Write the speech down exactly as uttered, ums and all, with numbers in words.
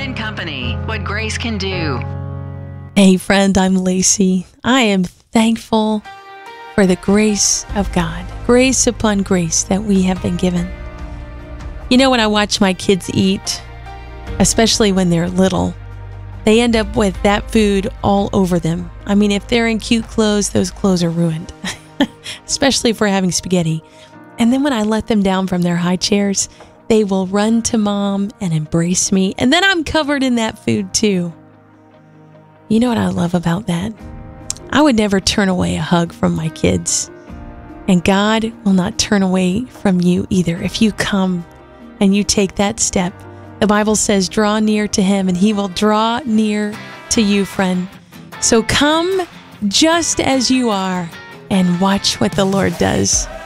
and Company, what grace can do. Hey friend, I'm Lacey. I am thankful for the grace of God, grace upon grace that we have been given. You know, when I watch my kids eat, especially when they're little, they end up with that food all over them. I mean, if they're in cute clothes, those clothes are ruined, especially if we're having spaghetti. And then when I let them down from their high chairs, they will run to mom and embrace me. And then I'm covered in that food too. You know what I love about that? I would never turn away a hug from my kids. And God will not turn away from you either. If you come and you take that step, the Bible says, draw near to him and he will draw near to you, friend. So come just as you are and watch what the Lord does.